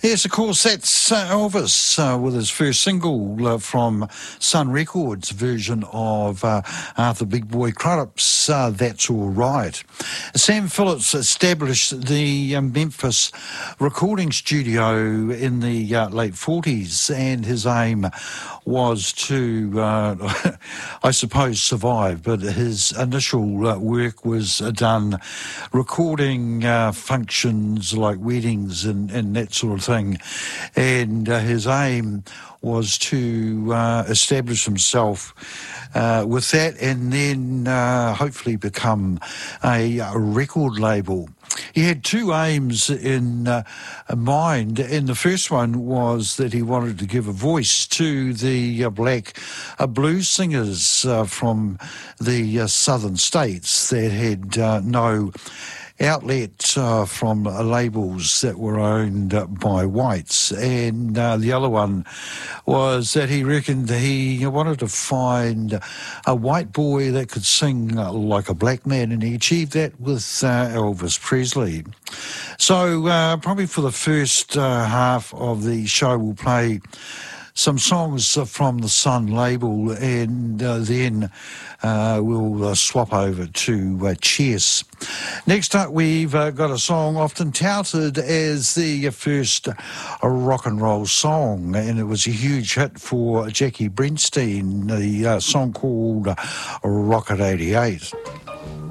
Yes, of course, that's Elvis with his first single from Sun Records version of Arthur Big Boy Crudup's That's All Right. Sam Phillips established the Memphis recording studio in the late 40s, and his aim was to, I suppose, survive, but his initial work was done recording functions like weddings and that sort of thing. And his aim was to establish himself with that, and then hopefully become a record label. He had two aims in mind, and the first one was that he wanted to give a voice to the black blues singers from the southern states that had no outlet from labels that were owned by whites. And the other one was that he reckoned he wanted to find a white boy that could sing like a black man, and he achieved that with Elvis Presley. So probably for the first half of the show we'll play some songs from the Sun label, and then we'll swap over to Chess. Next up, we've got a song often touted as the first rock and roll song, and it was a huge hit for Jackie Bernstein, the song called Rocket 88.